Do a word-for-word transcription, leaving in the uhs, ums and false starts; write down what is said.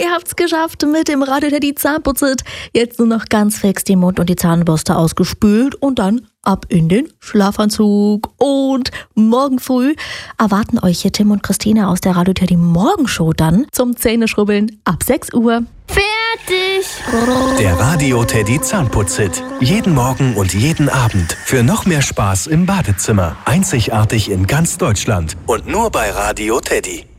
ihr habt's geschafft mit dem Radio Teddy Zahnputzit. Jetzt nur noch ganz fix den Mund und die Zahnbürste ausgespült und dann ab in den Schlafanzug. Und morgen früh erwarten euch hier Tim und Christine aus der Radio Teddy Morgenshow dann zum Zähneschrubbeln ab sechs Uhr. Fertig! Der Radio Teddy Zahnputzit. Jeden Morgen und jeden Abend. Für noch mehr Spaß im Badezimmer. Einzigartig in ganz Deutschland. Und nur bei Radio Teddy.